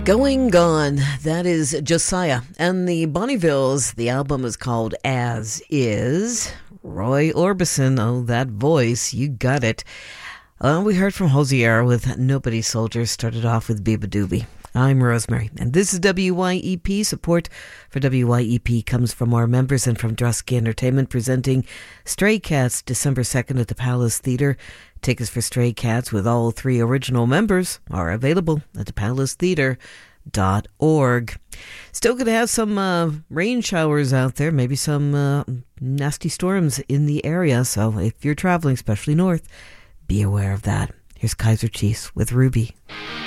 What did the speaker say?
Going Gone, that is Josiah. And the Bonnievilles, the album is called As Is. Roy Orbison, oh, that voice, you got it. We heard from Hosier with Nobody Soldier, started off with Biba Doobie. I'm Rosemary, and this is WYEP. Support for WYEP comes from our members and from Drusky Entertainment, presenting Stray Cats December 2nd at the Palace Theatre. Tickets for Stray Cats with all 3 original members are available at thepalacetheatre.org. Still going to have some rain showers out there, maybe some nasty storms in the area. So if you're traveling, especially north, be aware of that. Here's Kaiser Chiefs with Ruby.